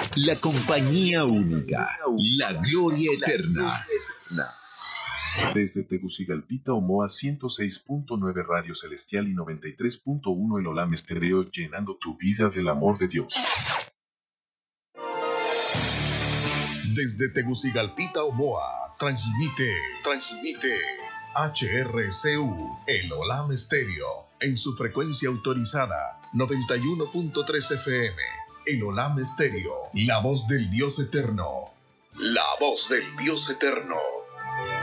La compañía única, la gloria eterna. Desde Tegucigalpita, Omoa 106.9 Radio Celestial y 93.1 El Olam Estéreo, llenando tu vida del amor de Dios. Desde Tegucigalpita, Omoa, transmite HRCU, El Olam Estéreo, en su frecuencia autorizada, 91.3 FM. El Olam Estéreo, la voz del Dios eterno. La voz del Dios eterno.